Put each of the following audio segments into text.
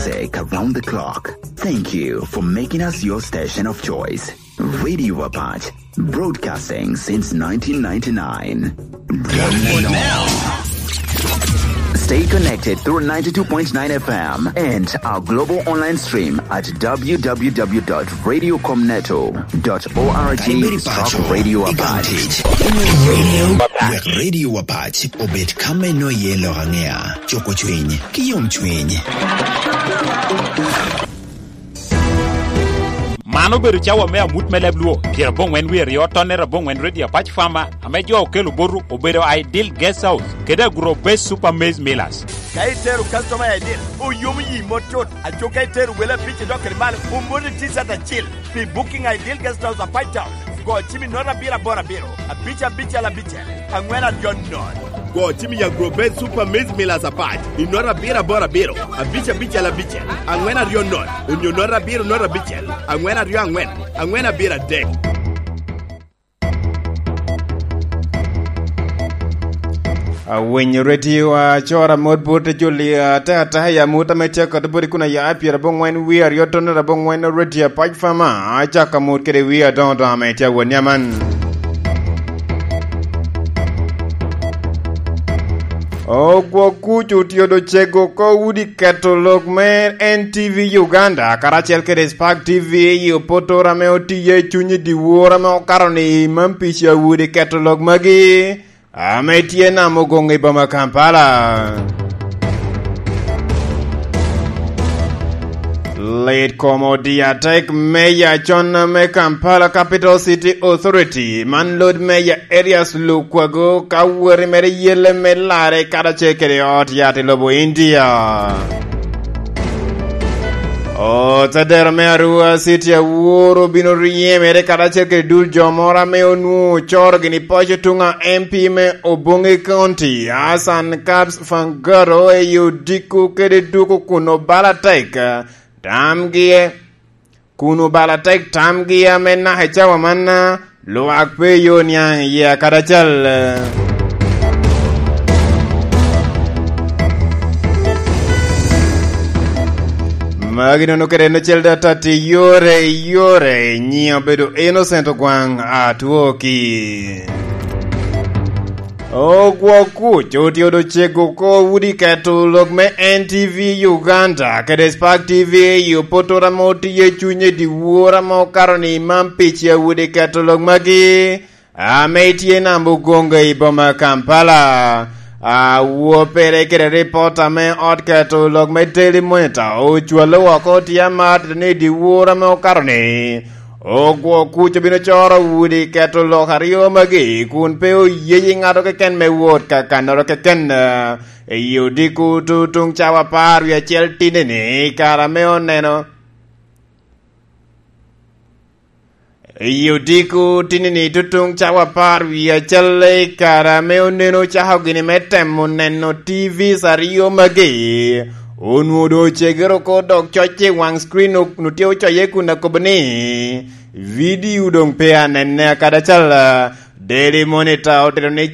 music around the clock. Thank you for making us your station of choice. Radio Apache, broadcasting since 1999. Stay connected through 92.9 FM and our global online stream at www.radiocomneto.org/Radio Apache. Radio Apache obet kame no yelo hangea choko chwenye kiyom chwenye mano beru chawa me amut melebluo pier bongwen wer yo tonera bongwen Radio Apache Farmer amejo okelo boru obero Ideal Guest House keda gro best super maize millers kaiteru customer Ideal uyumi motot achoka iteru wela pitch dokere mal umuri tisata chill be booking Ideal Guest House Apache Town go chimi nora bira bora biro a bicha la bicha angwena jonnon go chimi ya grobe super maize millers Apache inora bira bora biro a bicha la bicha angwena jonnon unyo nora biro nora bicha angwena rio angwena bira deck. When you ready chora mod bote Julia ta ya muta mecha kadburi kuna ya apira bongwen we are yotona bongwen Radio Apache Farmer acha kamut kede we are don't mecha wonyaman Ogwo kuchu tiodo chego ko wudi catalog men NTV Uganda karachel kede Spark TV yo potora me otiye chunyi diwora me okaroni mampisha wudi catalog magi Ametie na mogonge bama Kampala. Late Komodia take Mayor John me Kampala Capital City Authority. Manload Mayor areas Lukwago Kawari mere yele me lare karache kere ot yate lobo India. Oh, tadera me arua city ya woro bino riye mere karache ke dul jomora me onu chorgini poche tunga MP me Obonge County Asan Caps Fangaro e yudiku kede duku kuno balatek tamgie me na hechawa mana lo akpe yo nyang ya karachal Magino no kere no chelda tati yore nyia bedo innocent kwang atuoki Ogwo kucho tiodo chego ko wudi catalog me NTV Uganda kede Spark TV yo potora moti ye chunye diwora mo karoni mampichi ya wudi catalog magi ametie nambu gonga iboma Kampala Wopere kere reporter me ot catalog me Daily Monitor chwalo wako tiamat ne diwora me okarone Ogwo kucho bino choro wudi catalog hario magi kun peo yeyi ngado ke ken me wot ka kanoro ke ken yudiku tutung chawa par ya chel tinene karameo neno Yudiku tinini tutung chawa par via chale karameo neno chaho gini metemo neno TV sario magi Unwodo chegero ko dok choche wang screen nutio choye kuna kobani Video dong pea nene kadachal Daily Monitor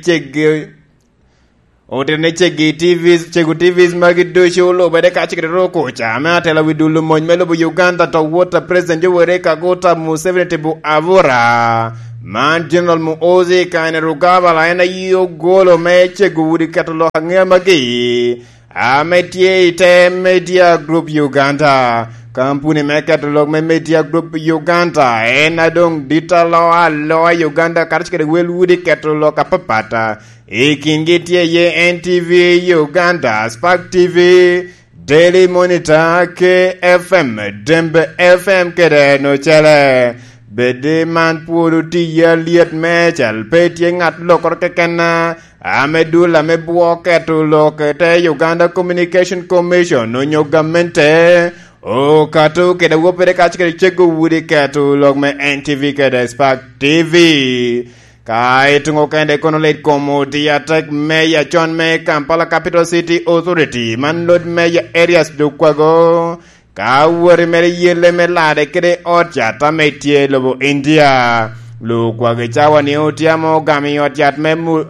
Oterne chegi TVs magi dosho lo bade kachikere roko chama tela widulu monmelo bu Uganda to water president Yoweri Kaguta Museveni tebu avora man general Muozi kaine rugaba la ena yo golo meche gudi katalo hangea magi ametie ite media group Uganda kampuni me catalog me media group Uganda ena dong ditalo alo Uganda kachikere weludi catalog kapapata Ikingitie ye NTV Uganda, Spark TV, Daily Monitor, KFM, Dembe FM kede no chele. Bede man puru tiya liat mechal, peti ngat lokor kekena, amedula mebuo ketu lokete Uganda Communication Commission, no nyogamente, o katu kede wopere kachikere chegu wudi ketu lok me NTV kede Spark TV. Kai tungo kende kono late komodi attack Mayor John me Kampala Capital City Authority manload Mayor areas Lukwago Kawari mere yele me lade kede otjata metie lobo India Lukwago chawa ni otiamo gami otjat me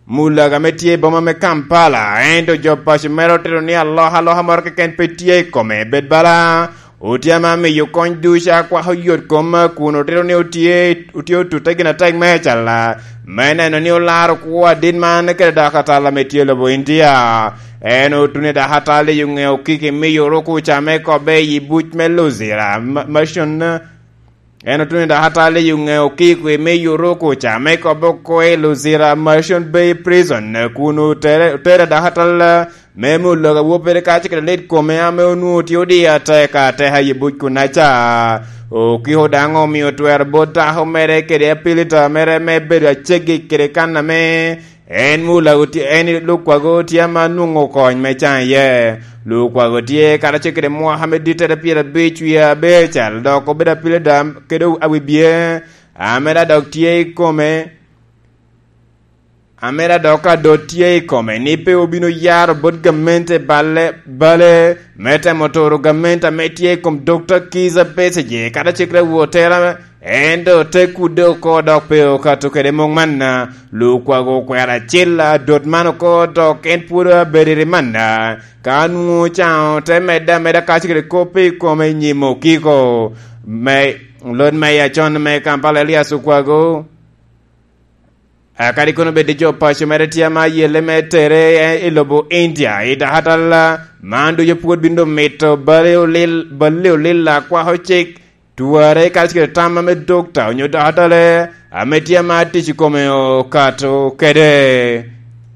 mula ga metie boma me Kampala endo jopa shimero tero ni aloha mor ke ken petie kome bed bala utiama me yukon dusha kwa hoyot koma kuno tero ni utio tutegina tag mechala mena no ni olaro kwa dinman ke dakatala metie lobo India eno tune da hatale yunge okike me yoroku chame ko be yibuch meluzira mashon eno tune da hatale yunge okike me yoroku chame ko boko eluzira mashon bay prison kuno tere da hatala memu loga wopere ka chike let kome ame onu tiodi ateka te hayibuch kunacha o kiho dango mi otwer bota ho mere kere pilita mere me bere chegi kere kana me en mula uti en lukwago tia manungo kony me chan ye lukwago tie kara chekere Mohammed ditere pira bichia bechal doko beda pilita kedo awibie amera dok tie kome amera doka dotie kome nipe obino yaro bod gamente bale meta motoro gamenta metie kom Dr. Kiza Beseje kada chekre wotera endo te kudo ko dok peo kato kede mong manna lukwa go kwera chilla dot mano ko dok en pura berire manna kanu chao te meda kachikre kopi kome nyimo kiko me lon me ya chon me Kampala lia sukwago akari kono bede jopa shumeretia ma yele metere ilobo India ida hatala mandu yopud bindo meto bale la kwa hochik tuare kalchike tama me dokta nyoda hatale ametia ma tichi komeo kato kede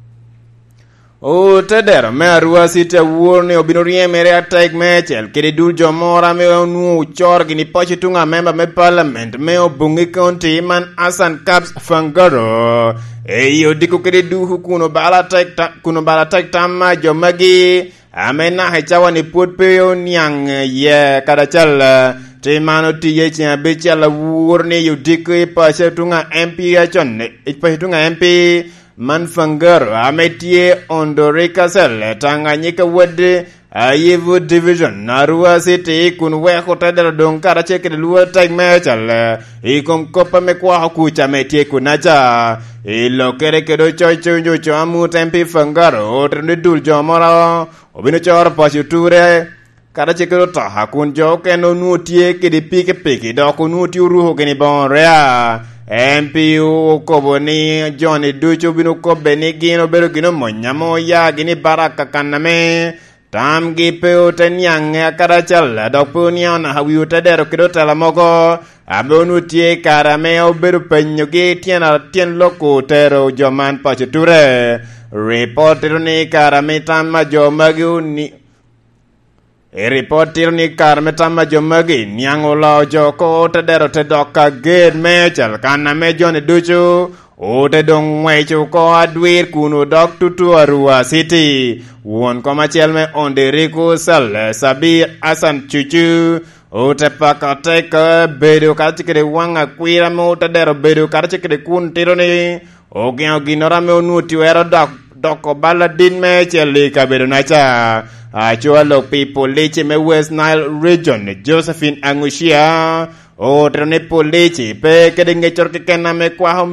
o tedero me arua site wuorne obinorie mere attack mechel kede dul jomora me onu chorgi ni pochitunga member me parliament me obungi county man Hassan Caps Fangaro eyo diko kede du kuno bala tek tama jomagi amena hechawa ni putpeo nyang ye kadachal te mano tiye chia bechala wuorne yo diko pochitunga MP achon pochitunga MP man Fangaro ametie Ondorika Sel Tanganyika Wade Ayevu Division Narua City kun weko tedero donkara cheke de luwa tag mechal ikom kopa mekwa kucha metie kunacha ilo kere kedo choy cho amu tempi Fangaro trende dul jomora obino chor pashuture kada cheke do taha kun joke no nutie kedi pike doko nuti uruho geni bonrea MPU koboni Johnny Ducho binu kobeni gino bero gino monyamo ya gini baraka kaname tam gi peo tenyang akarachal dokpo niona hawiu tedero kido talamogo abonu tie karame oberu penyo gi tien loko tero joman pachiture reporter ni karame tamma jomagu ni reporter ni karame tamma jomagi nyangola joko tedero tedoka ged mechal kana me Johnny Ducho o te dong wecho ko adwir kuno dok tutu Arua City won komachiel me Ondorika Sel Sabir Hassan Chuchu o te pakate ka bedo kachikere wanga kwira mo tedero bedo kachikere kun tironi o ginora me onuti wero doko baladin mechel ka bedo nacha Achualo people leche me West Nile region Josephine Angushia o trene police pe kedenge chorke kena me kwaho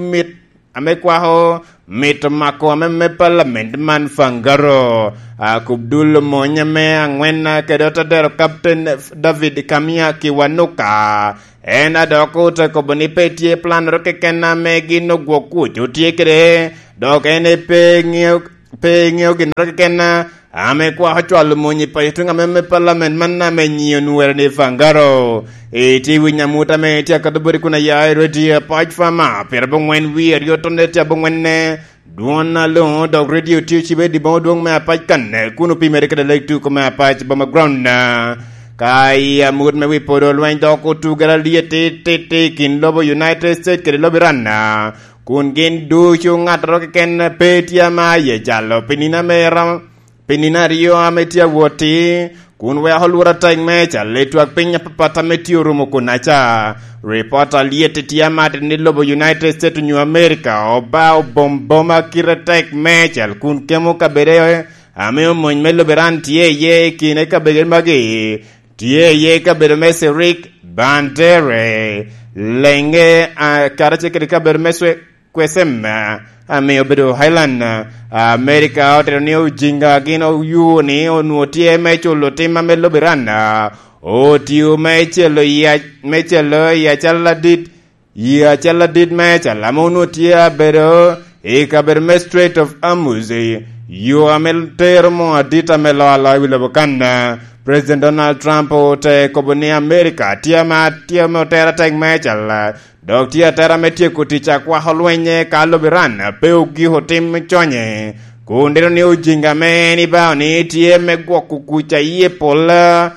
mit mako me parliament man Fangaro akubdul monya me angwena kedota der Captain David Kamia Kiwanuka ena doko te koboni petie plan roke kena me gino gwoku chutie kere dok ene pe ngeo gino kena ame kwa hachwalo monyi paitunga me parliament manna me nyiyo nuwerne Fangaro eti winyamuta me tia kaduburi kuna ya radio page fama perbongwen wi riotonde tia bongwenne duona lo dog radio tichibe di bodong me page kan kuno pimere kada like tu kuma page bama ground na kai amud me wi podo lwen doko tu gara liete kin lobo United States kede lobo ranna kun gen du chungat roke ken petia ma ye jalo Penina Rio ametia woti kunwe holura tang mecha letuak penya papata metio rumo kunacha reporter liete tia mate nilobo United States New America obao bomboma kiretek mecha kun kemo kabere ameo monmelo beran tie ye kine kabere magi tie ye kabere mese Rick Bandere lenge karache kabere meswe kwesema amiyo bedo Highland America otero ni ujinga gino yu ni onuotie mechulo tima melobirana otiu mechelo ya chaladit mechala monuotie bedo ikaber Strait of Hormuz yu amel termo adita melala wilabokana President Donald Trump te koboni America tiama tera tag mechala dok tera metie kuticha kwa holwenye kalobiran peugi hotim chonye kundero ni ujinga meni bao ni tie megwo kukucha ye pola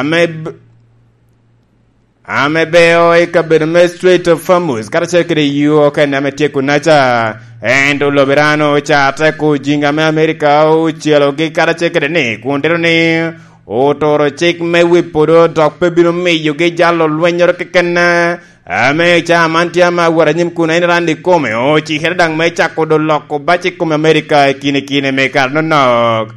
ame beo ikaber Strait of Hormuz kara chekere yu kana metie kunacha endo lobirano cha te kujinga me America o chielo gi kara chekere ni kundero ni otoro chik me wiporo dok pebino me yuge jalo lwenyor kekena ame cha mantia ma waranyim kuna inrandi kome o chi herdang me chako do loko bachi kome America kine me karno nok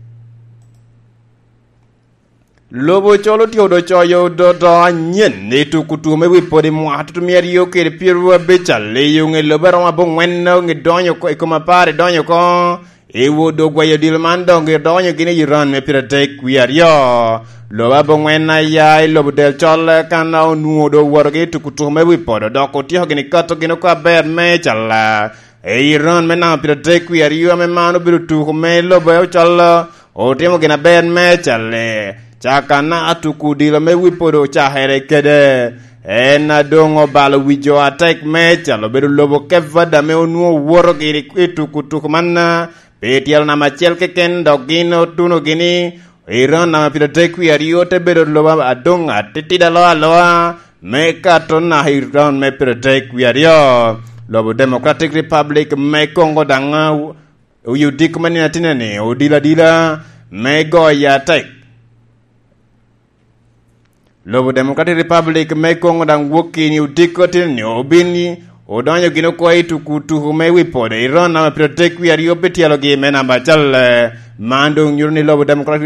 lobo cholo tiodo choyo do nyen ne tukutu me wipori mwatu mieri yo kere piru bechale yo nge lobero mabongweno nge donyo ko ikoma pare donyo ko ewo do gwayo dilmando nge donyo gine yiran me piratek wiario loba bongwena ya lobo del chol kana onuo do worge tukutu me wipodo doko tio gine kato gine kwa ber me chala yiran me na piratek wiario me mano biru tuku me lobo chol o temo gina ber me chale chaka na atukudilo me wipodo chahere kede ena dongo balo wijo atek mechalo bedo lobo kevada me onuo woro giri itukutuk manna petial na machel keken dogino tuno gini iran na piratek wiario te bedo loba adonga titida loa me katon na iran me piratek wiario lobo Democratic Republic me Congo danga uyudik manina tinene odila me goya tek Lobo Democratic Republic me Congo dang woki ni udikotin ni obini odonyo gino kwa itu kutu me wipode iron na piratek wiario betialo gi mena bachal mandung yurni Lobo Democratic